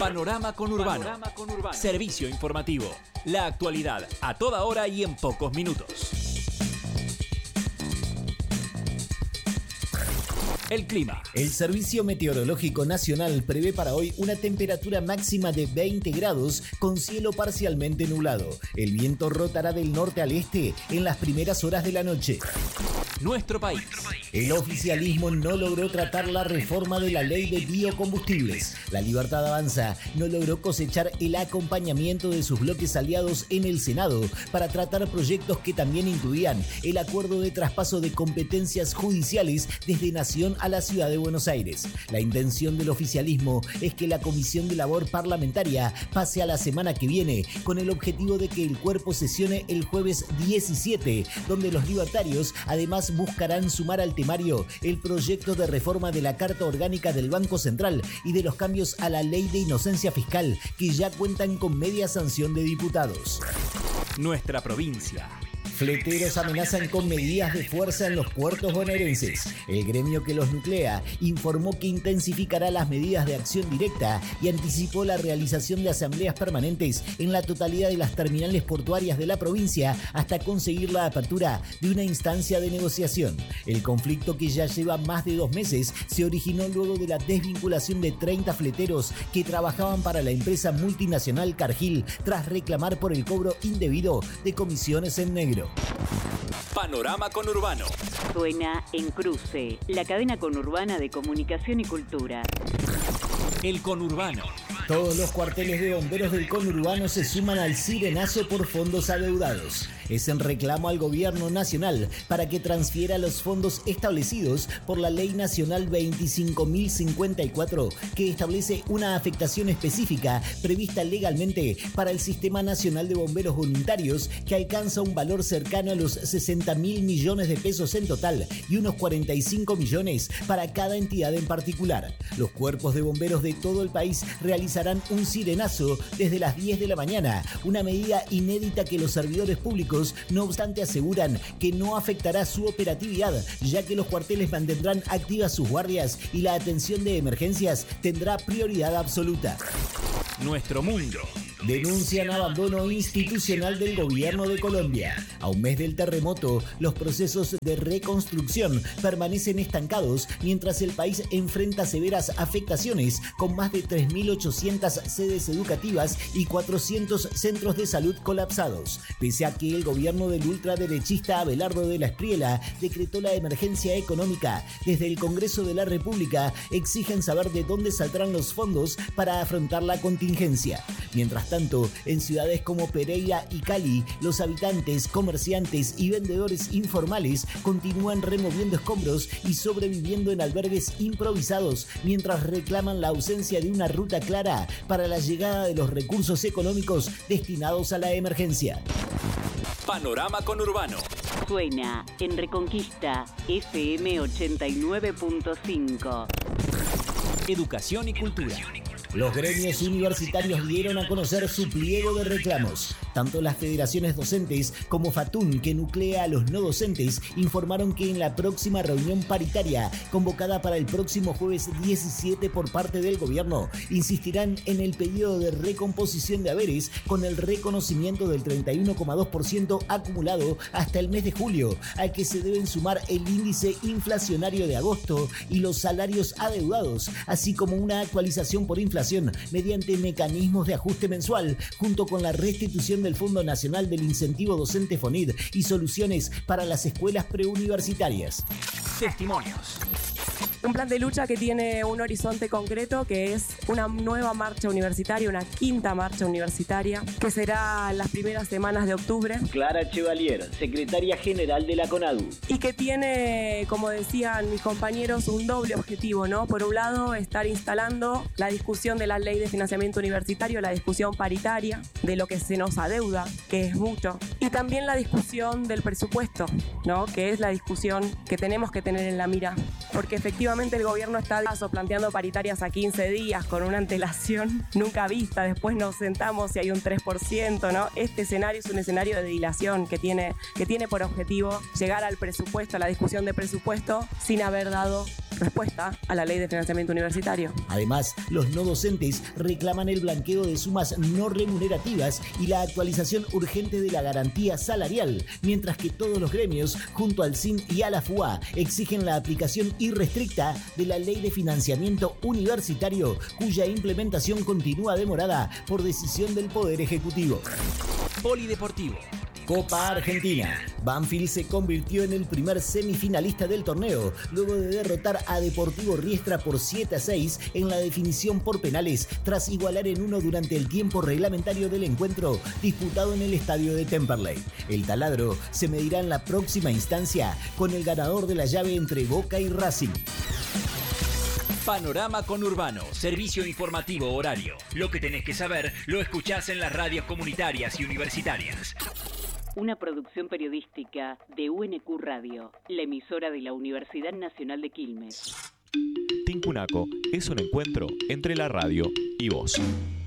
Panorama Conurbano. Servicio informativo. La actualidad a toda hora y en pocos minutos. El clima. El Servicio Meteorológico Nacional prevé para hoy una temperatura máxima de 20 grados con cielo parcialmente nublado. El viento rotará del norte al este en las primeras horas de la noche. Nuestro país. El oficialismo no logró tratar la reforma de la ley de biocombustibles. La Libertad Avanza no logró cosechar el acompañamiento de sus bloques aliados en el Senado para tratar proyectos que también incluían el acuerdo de traspaso de competencias judiciales desde Nación a la Ciudad de Buenos Aires. La intención del oficialismo es que la Comisión de Labor Parlamentaria pase a la semana que viene con el objetivo de que el cuerpo sesione el jueves 17, donde los libertarios además buscarán sumar al temario el proyecto de reforma de la Carta Orgánica del Banco Central y de los cambios a la Ley de Inocencia Fiscal, que ya cuentan con media sanción de diputados. Nuestra provincia. Fleteros amenazan con medidas de fuerza en los puertos bonaerenses. El gremio que los nuclea informó que intensificará las medidas de acción directa y anticipó la realización de asambleas permanentes en la totalidad de las terminales portuarias de la provincia hasta conseguir la apertura de una instancia de negociación. El conflicto, que ya lleva más de 2 meses, se originó luego de la desvinculación de 30 fleteros que trabajaban para la empresa multinacional Cargill tras reclamar por el cobro indebido de comisiones en negro. Panorama Conurbano. Suena en Cruce, la cadena conurbana de comunicación y cultura. El conurbano. Todos los cuarteles de bomberos del conurbano se suman al sirenazo por fondos adeudados. Es en reclamo al gobierno nacional para que transfiera los fondos establecidos por la Ley Nacional 25.054, que establece una afectación específica prevista legalmente para el Sistema Nacional de Bomberos Voluntarios, que alcanza un valor cercano a los 60.000 millones de pesos en total y unos 45 millones para cada entidad en particular. Los cuerpos de bomberos de todo el país realizarán un sirenazo desde las 10 de la mañana, una medida inédita que los servidores públicos no obstante aseguran que no afectará su operatividad, ya que los cuarteles mantendrán activas sus guardias y la atención de emergencias tendrá prioridad absoluta. Nuestro mundo. Denuncian abandono institucional del gobierno de Colombia. A un mes del terremoto, los procesos de reconstrucción permanecen estancados mientras el país enfrenta severas afectaciones, con más de 3.800 sedes educativas y 400 centros de salud colapsados. Pese a que el gobierno del ultraderechista Abelardo de la Espriella decretó la emergencia económica, desde el Congreso de la República exigen saber de dónde saldrán los fondos para afrontar la contingencia. Mientras tanto, en ciudades como Pereira y Cali, los habitantes, comerciantes y vendedores informales continúan removiendo escombros y sobreviviendo en albergues improvisados mientras reclaman la ausencia de una ruta clara para la llegada de los recursos económicos destinados a la emergencia. Panorama Conurbano. Suena en Reconquista FM 89.5. Educación y cultura. Los gremios universitarios dieron a conocer su pliego de reclamos. Tanto las federaciones docentes como FATUN, que nuclea a los no docentes, informaron que en la próxima reunión paritaria, convocada para el próximo jueves 17 por parte del gobierno, insistirán en el pedido de recomposición de haberes con el reconocimiento del 31,2% acumulado hasta el mes de julio, al que se deben sumar el índice inflacionario de agosto y los salarios adeudados, así como una actualización por inflación mediante mecanismos de ajuste mensual, junto con la restitución del Fondo Nacional del Incentivo Docente FONID y soluciones para las escuelas preuniversitarias. Testimonios. Un plan de lucha que tiene un horizonte concreto, que es una nueva marcha universitaria, una quinta marcha universitaria, que será en las primeras semanas de octubre. Clara Chevalier, secretaria general de la CONADU. Y que tiene, como decían mis compañeros, un doble objetivo, ¿no? Por un lado, estar instalando la discusión de la ley de financiamiento universitario, la discusión paritaria, de lo que se nos adeuda, que es mucho. Y también la discusión del presupuesto, ¿no? Que es la discusión que tenemos que tener en la mira. Porque efectivamente el gobierno está planteando paritarias a 15 días con una antelación nunca vista. Después nos sentamos y hay un 3%, ¿no? Este escenario es un escenario de dilación que tiene por objetivo llegar al presupuesto, a la discusión de presupuesto, sin haber dado respuesta a la ley de financiamiento universitario. Además, los no docentes reclaman el blanqueo de sumas no remunerativas y la actualización urgente de la garantía salarial, mientras que todos los gremios, junto al CIN y a la FUA, exigen la aplicación irrestricta de la ley de financiamiento universitario, cuya implementación continúa demorada por decisión del Poder Ejecutivo. Polideportivo. Copa Argentina. Banfield se convirtió en el primer semifinalista del torneo, luego de derrotar a Deportivo Riestra por 7-6 en la definición por penales, tras igualar en 1 durante el tiempo reglamentario del encuentro disputado en el estadio de Temperley. El taladro se medirá en la próxima instancia con el ganador de la llave entre Boca y Racing. Panorama Conurbano, servicio informativo horario. Lo que tenés que saber lo escuchás en las radios comunitarias y universitarias. Una producción periodística de UNQ Radio, la emisora de la Universidad Nacional de Quilmes. Tincunaco es un encuentro entre la radio y vos.